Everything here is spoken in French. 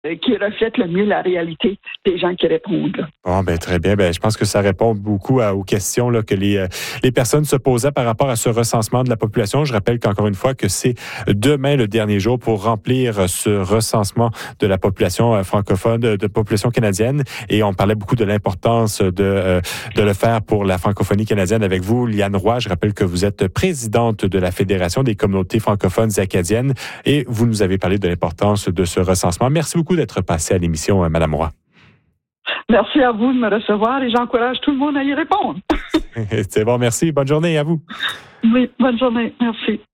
qui reflète le mieux la réalité des gens qui répondent. Là. Bon, très bien. Je pense que ça répond beaucoup aux questions là, que les personnes se posaient par rapport à ce recensement de la population. Je rappelle qu'encore une fois que c'est demain le dernier jour pour remplir ce recensement de la population francophone, de population canadienne. Et on parlait beaucoup de l'importance de le faire pour la francophonie canadienne avec vous, Liane Roy. Je rappelle que vous êtes présidente de la Fédération des communautés francophones acadiennes et vous nous avez parlé de l'importance de ce recensement. Merci beaucoup d'être passée à l'émission, Madame Roy. Merci à vous de me recevoir et j'encourage tout le monde à y répondre. C'est bon, merci. Bonne journée à vous. Oui, bonne journée. Merci.